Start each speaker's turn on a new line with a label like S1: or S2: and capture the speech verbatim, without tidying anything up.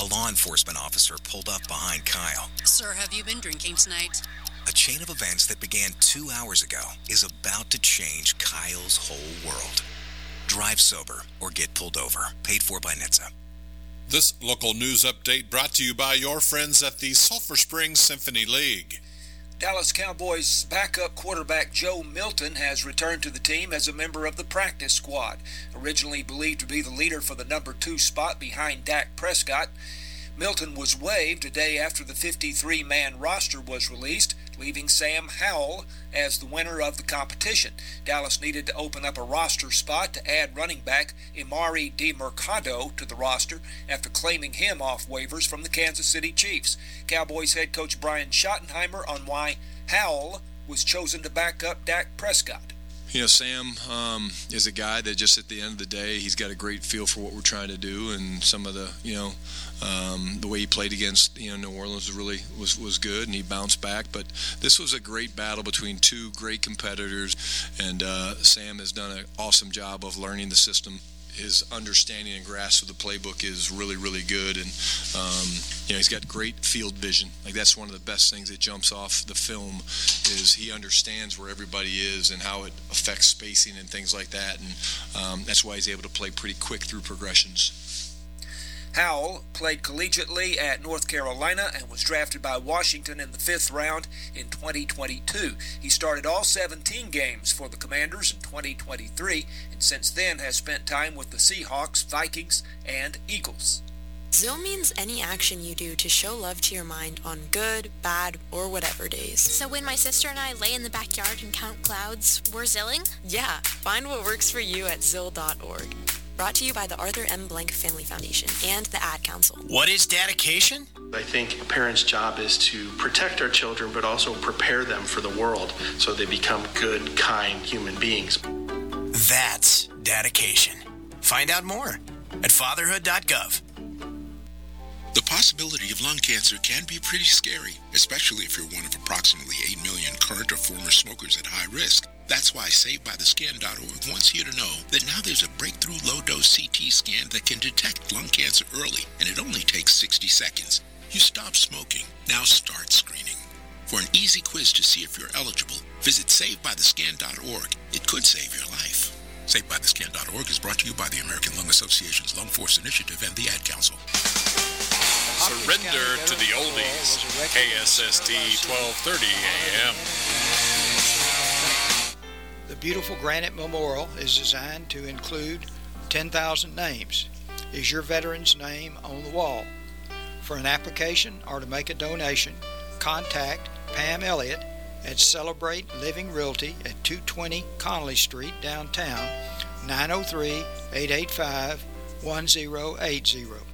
S1: A law enforcement officer pulled up behind Kyle.
S2: Sir, have you been drinking tonight?
S1: A chain of events that began two hours ago is about to change Kyle's whole world. Drive sober or get pulled over. Paid for by N H T S A.
S3: This local news update brought to you by your friends at the Sulphur Springs Symphony League.
S4: Dallas Cowboys backup quarterback Joe Milton has returned to the team as a member of the practice squad. Originally believed to be the leader for the number two spot behind Dak Prescott, Milton was waived a day after the fifty-three man roster was released, leaving Sam Howell as the winner of the competition. Dallas needed to open up a roster spot to add running back Emari DeMercado to the roster after claiming him off waivers from the Kansas City Chiefs. Cowboys head coach Brian Schottenheimer on why Howell was chosen to back up Dak Prescott.
S5: You know, Sam um, is a guy that just at the end of the day, he's got a great feel for what we're trying to do, and some of the, you know, um, the way he played against, you know, New Orleans was really was, was good, and he bounced back. But this was a great battle between two great competitors, and uh, Sam has done an awesome job of learning the system. His understanding and grasp of the playbook is really, really good, and um, you know, he's got great field vision. Like, that's one of the best things that jumps off the film is he understands where everybody is and how it affects spacing and things like that, and um, that's why he's able to play pretty quick through progressions.
S4: Howell played collegiately at North Carolina and was drafted by Washington in the fifth round in twenty twenty-two. He started all seventeen games for the Commanders in twenty twenty-three, and since then has spent time with the Seahawks, Vikings, and Eagles.
S6: Zill means any action you do to show love to your mind on good, bad, or whatever days.
S7: So when my sister and I lay in the backyard and count clouds, we're zilling?
S6: Yeah, find what works for you at zill dot org. Brought to you by the Arthur M. Blank Family Foundation and the Ad Council.
S8: What is dedication?
S9: I think a parent's job is to protect our children, but also prepare them for the world so they become good, kind human beings.
S8: That's dedication. Find out more at fatherhood dot gov.
S10: The possibility of lung cancer can be pretty scary, especially if you're one of approximately eight million current or former smokers at high risk. That's why Saved By The Scan dot org wants you to know that now there's a breakthrough low-dose C T scan that can detect lung cancer early, and it only takes sixty seconds. You stop smoking, now start screening. For an easy quiz to see if you're eligible, visit Saved By The Scan dot org. It could save your life. Saved By The Scan dot org is brought to you by the American Lung Association's Lung Force Initiative and the Ad Council.
S3: Surrender to the oldies. K S S T twelve thirty A M.
S11: The beautiful granite memorial is designed to include ten thousand names. Is your veteran's name on the wall? For an application or to make a donation, contact Pam Elliott at Celebrate Living Realty at two twenty Connolly Street, downtown, nine oh three, eight eight five, one oh eight oh.